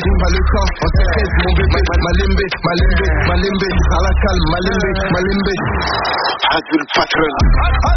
pas le temps, on s'inquiète mon bébé. Malimbe, à la calme, Malimbe. Adul Patron.